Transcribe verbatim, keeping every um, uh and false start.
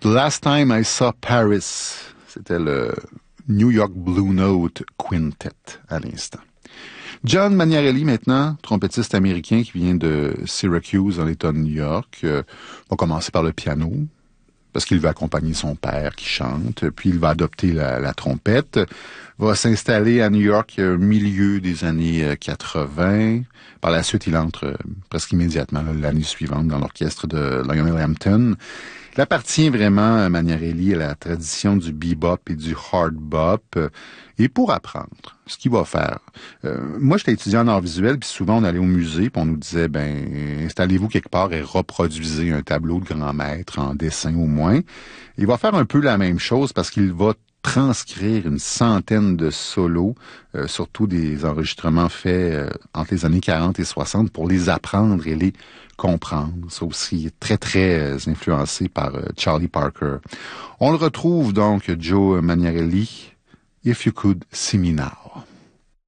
The Last Time I Saw Paris, c'était le New York Blue Note Quintet à l'instant. John Magnarelli, maintenant, trompettiste américain qui vient de Syracuse, dans l'État de New York, euh, va commencer par le piano, parce qu'il va accompagner son père qui chante, puis il va adopter la, la trompette, va s'installer à New York au milieu des années quatre-vingts. Par la suite, il entre euh, presque immédiatement là, l'année suivante dans l'orchestre de Lionel Hampton. Il appartient vraiment à Magnarelli à la tradition du bebop et du hard bop. Euh, et pour apprendre, ce qu'il va faire. Euh, moi, j'étais étudiant en arts visuels, puis souvent on allait au musée, puis on nous disait, ben, installez-vous quelque part et reproduisez un tableau de grand maître en dessin au moins. Il va faire un peu la même chose parce qu'il va transcrire une centaine de solos, euh, surtout des enregistrements faits euh, entre les années quarante et soixante pour les apprendre et les comprendre. Ça aussi très, très euh, influencé par euh, Charlie Parker. On le retrouve donc, Joe Magnarelli, If You Could See Me Now.